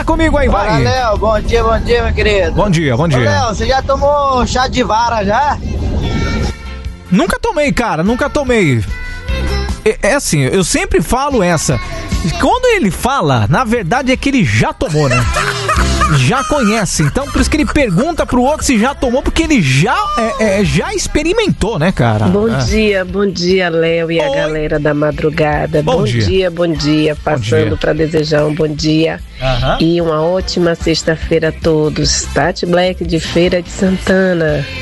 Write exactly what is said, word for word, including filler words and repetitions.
comigo aí, vai. Fala, Léo, bom dia, bom dia, meu querido. Bom dia, bom dia. Ô, Léo, você já tomou chá de vara já? Nunca tomei, cara, nunca tomei. É, é assim, eu sempre falo essa. Quando ele fala, na verdade é que ele já tomou, né? Já conhece, então por isso que ele pergunta pro outro se já tomou, porque ele já, é, é, já experimentou, né, cara? Bom é. dia, bom dia, Léo e a Oi. galera da madrugada. Bom Bom, dia. dia. bom dia, passando para desejar um bom dia Aham. e uma ótima sexta-feira a todos. Tati Black de Feira de Santana.